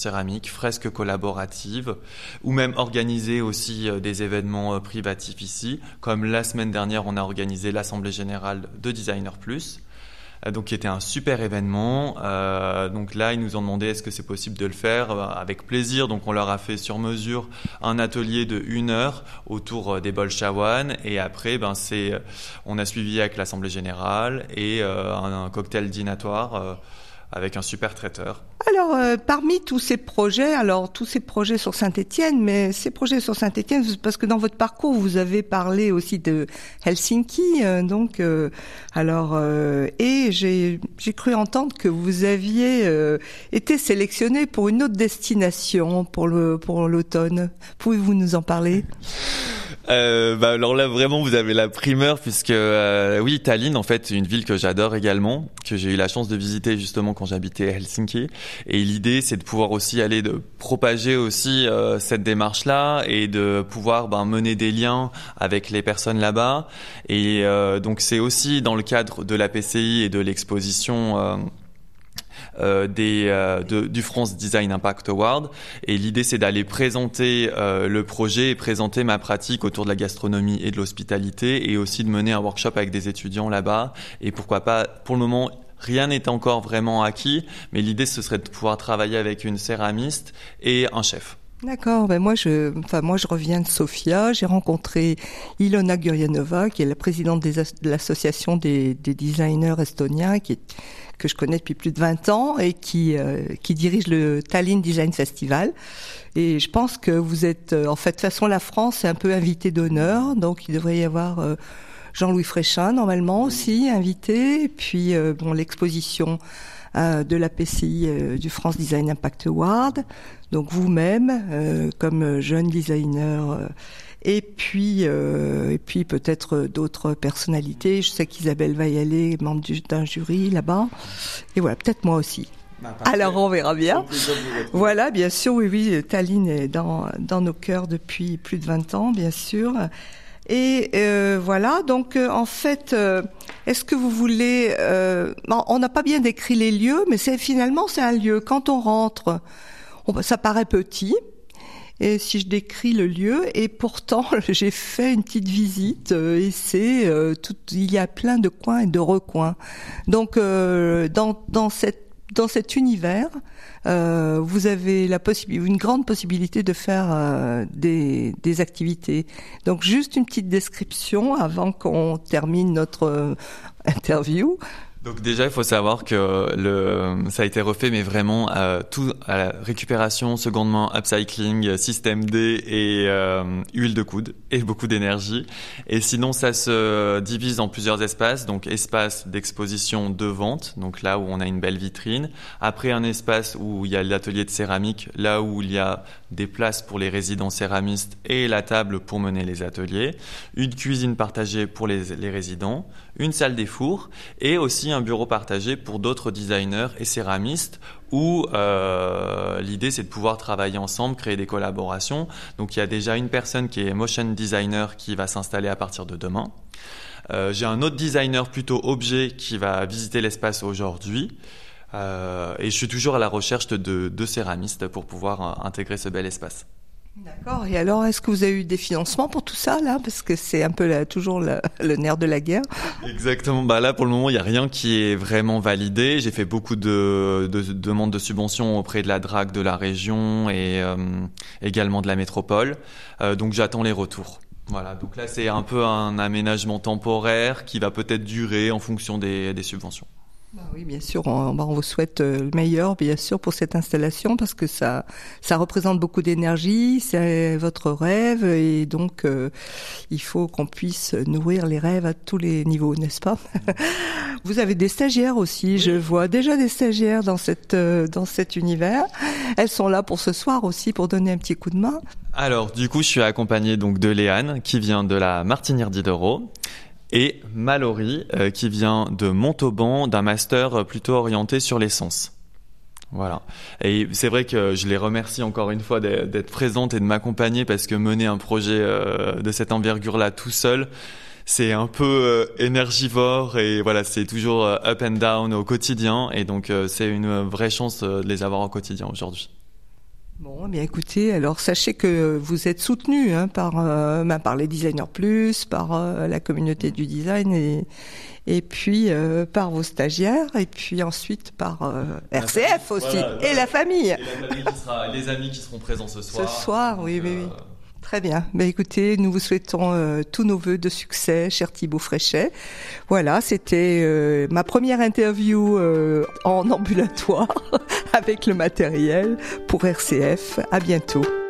céramique, fresques collaboratives, ou même organiser aussi des événements privatifs ici, comme la semaine dernière on a organisé l'Assemblée Générale de Designer Plus, donc qui était un super événement. Donc là ils nous ont demandé est-ce que c'est possible de le faire, avec plaisir, donc on leur a fait sur mesure un atelier de 1 heure autour des Bolchawan, et après on a suivi avec l'Assemblée Générale et un cocktail dînatoire avec un super traiteur. Alors, parmi tous ces projets sur Saint-Étienne, mais ces projets sur Saint-Étienne, parce que dans votre parcours, vous avez parlé aussi de Helsinki, et j'ai cru entendre que vous aviez été sélectionné pour une autre destination pour l'automne. Pouvez-vous nous en parler ? Alors là vraiment vous avez la primeur, puisque oui, Tallinn en fait, une ville que j'adore également, que j'ai eu la chance de visiter justement quand j'habitais à Helsinki, et l'idée c'est de pouvoir aussi de propager aussi cette démarche là et de pouvoir mener des liens avec les personnes là-bas, et donc c'est aussi dans le cadre de la PCI et de l'exposition du France Design Impact Award, et l'idée c'est d'aller présenter le projet et présenter ma pratique autour de la gastronomie et de l'hospitalité, et aussi de mener un workshop avec des étudiants là-bas. Et pourquoi pas, pour le moment rien n'est encore vraiment acquis, mais l'idée ce serait de pouvoir travailler avec une céramiste et un chef. D'accord. Moi, je reviens de Sofia. J'ai rencontré Ilona Gurianova, qui est la présidente de l'association des designers estoniens, que je connais depuis plus de 20 ans et qui dirige le Tallinn Design Festival. Et je pense que vous êtes, en fait, de toute façon, la France est un peu invitée d'honneur. Donc, il devrait y avoir Jean-Louis Fréchin, normalement, aussi, invité. Et puis, l'exposition de la PCI du France Design Impact Award. Donc vous-même, comme jeune designer, et puis peut-être d'autres personnalités. Je sais qu'Isabelle va y aller, membre d'un jury là-bas. Et voilà, peut-être moi aussi. Alors on verra bien. Voilà, bien sûr, oui, Tallinn est dans nos cœurs depuis plus de 20 ans, bien sûr. Et voilà, donc en fait, est-ce que vous voulez... on n'a pas bien décrit les lieux, mais finalement c'est un lieu. Quand on rentre, ça paraît petit. Et si je décris le lieu, et pourtant j'ai fait une petite visite, et il y a plein de coins et de recoins. Donc dans cet univers, vous avez une grande possibilité de faire des activités. Donc juste une petite description avant qu'on termine notre interview. Donc déjà, il faut savoir que ça a été refait, mais vraiment tout à la récupération, secondement, upcycling, système D et huile de coude et beaucoup d'énergie. Et sinon, ça se divise en plusieurs espaces. Donc espace d'exposition de vente, donc là où on a une belle vitrine. Après, un espace où il y a l'atelier de céramique, là où il y a des places pour les résidents céramistes et la table pour mener les ateliers. Une cuisine partagée pour les résidents, une salle des fours et aussi un bureau partagé pour d'autres designers et céramistes où l'idée c'est de pouvoir travailler ensemble, créer des collaborations. Donc il y a déjà une personne qui est motion designer qui va s'installer à partir de demain. J'ai un autre designer plutôt objet qui va visiter l'espace aujourd'hui. Et je suis toujours à la recherche de céramistes pour pouvoir intégrer ce bel espace. D'accord. Et alors, est-ce que vous avez eu des financements pour tout ça, là? Parce que c'est un peu toujours le nerf de la guerre. Exactement. Là, pour le moment, il n'y a rien qui est vraiment validé. J'ai fait beaucoup de demandes de subventions auprès de la DRAC de la région et également de la métropole. Donc, j'attends les retours. Voilà. Donc là, c'est un peu un aménagement temporaire qui va peut-être durer en fonction des subventions. Oui, bien sûr, on vous souhaite le meilleur, bien sûr, pour cette installation, parce que ça représente beaucoup d'énergie, c'est votre rêve, et donc il faut qu'on puisse nourrir les rêves à tous les niveaux, n'est-ce pas? Vous avez des stagiaires aussi, je vois déjà des stagiaires dans cet univers. Elles sont là pour ce soir aussi, pour donner un petit coup de main. Alors, du coup, je suis accompagné donc de Léane, qui vient de la Martinière d'Idaho. Et Mallory, qui vient de Montauban, d'un master plutôt orienté sur l'essence. Voilà. Et c'est vrai que je les remercie encore une fois d'être présentes et de m'accompagner, parce que mener un projet de cette envergure-là tout seul, c'est un peu énergivore, et voilà, c'est toujours up and down au quotidien, et donc c'est une vraie chance de les avoir au quotidien aujourd'hui. Bon, bien écoutez, alors sachez que vous êtes soutenu par les Designers Plus, par la communauté du design et puis par vos stagiaires et puis ensuite par RCF aussi et la famille. Et la famille les amis qui seront présents ce soir. Ce soir, donc, oui. Très bien. Ben écoutez, nous vous souhaitons tous nos vœux de succès, cher Thibaut Fréchet. Voilà, c'était ma première interview en ambulatoire avec le matériel pour RCF. À bientôt.